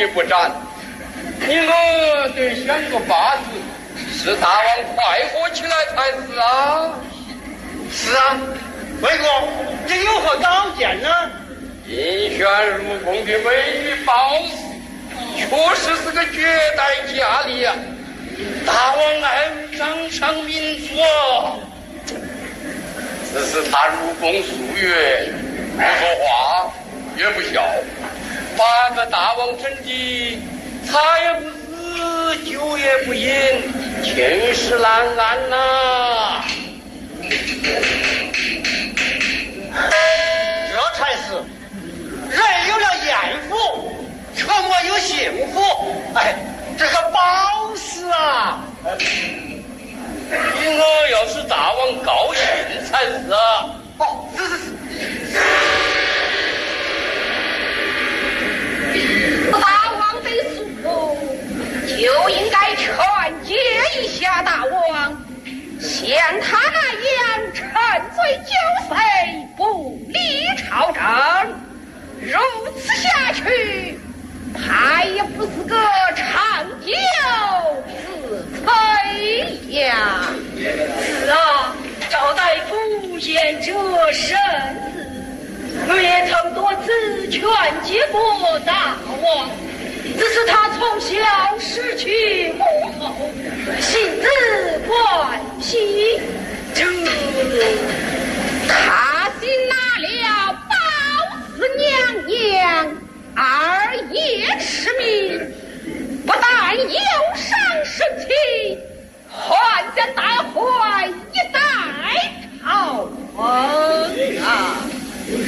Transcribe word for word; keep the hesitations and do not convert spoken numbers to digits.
不斩。你我得想个法子，使大王快活起来才是啊！ 是啊，魏公，这有何高见呢？ 应选入宫的美女褒姒，确实是个绝代佳丽啊！大王爱掌上明珠啊！只是他入宫数月，不说话，也不笑，把个大王整的茶也不思，酒也不饮，寝食难安呐、啊！ 这才是人有了艳福，车莫有幸福。哎，这个宝石啊！ 你我要是大王高兴才是啊！ 哦，是是是。 大王的诉就应该劝诫一下大王，像他那样沉醉酒醉，不理朝政，如此下去，他也不是个长久之辈呀。 是啊，赵大夫言者甚是，我也曾多次劝诫过大王，只是他从小失去母后，性子惯习，